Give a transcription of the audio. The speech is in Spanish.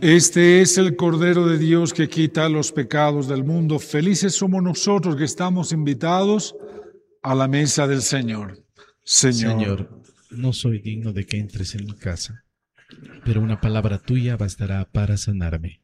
Este es el Cordero de Dios que quita los pecados del mundo. Felices somos nosotros que estamos invitados a la mesa del Señor. Señor, no soy digno de que entres en mi casa, pero una palabra tuya bastará para sanarme.